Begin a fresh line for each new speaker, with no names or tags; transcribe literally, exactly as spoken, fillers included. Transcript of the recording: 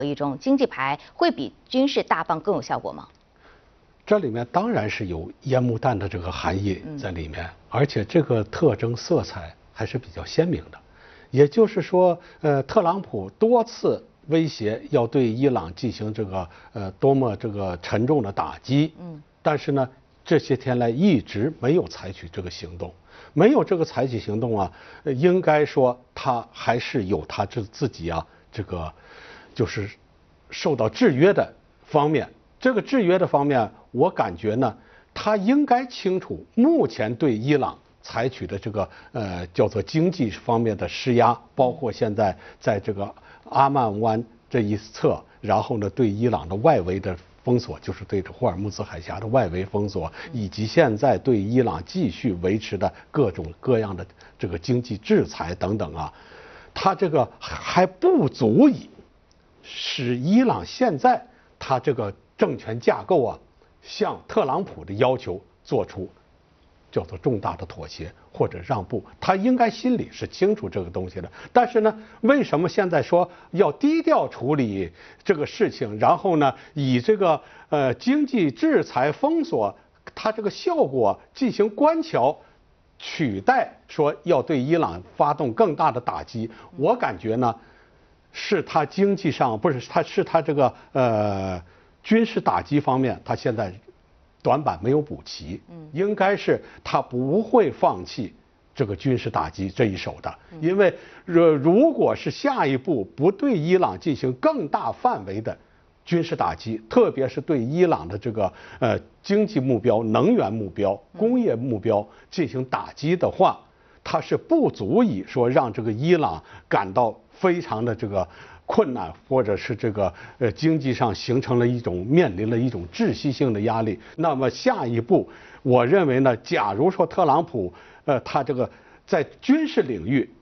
一种经济牌会比军事大放更有效果吗？
这里面当然是有烟幕弹的这个含义在里面，而且这个特征色彩还是比较鲜明的。也就是说，呃，特朗普多次威胁要对伊朗进行这个呃多么这个沉重的打击，嗯，但是呢，这些天来一直没有采取这个行动，没有这个采取行动啊，呃、应该说他还是有他自自己啊这个就是受到制约的方面。这个制约的方面，我感觉呢，他应该清楚目前对伊朗采取的这个呃叫做经济方面的施压，包括现在在这个阿曼湾这一侧，然后呢对伊朗的外围的封锁，就是对霍尔木兹海峡的外围封锁，以及现在对伊朗继续维持的各种各样的这个经济制裁等等啊，他这个还不足以使伊朗现在他这个政权架构啊，向特朗普的要求做出叫做重大的妥协或者让步，他应该心里是清楚这个东西的。但是呢，为什么现在说要低调处理这个事情，然后呢，以这个呃经济制裁封锁它这个效果进行关桥，取代说要对伊朗发动更大的打击？我感觉呢，是他经济上不是，他是他这个呃。军事打击方面，他现在短板没有补齐，嗯，应该是他不会放弃这个军事打击这一手的，因为如如果是下一步不对伊朗进行更大范围的军事打击，特别是对伊朗的这个呃经济目标、能源目标、工业目标进行打击的话，它是不足以说让这个伊朗感到非常的这个困难，或者是这个呃经济上形成了一种面临了一种窒息性的压力。那么下一步，我认为呢，假如说特朗普呃他这个在军事领域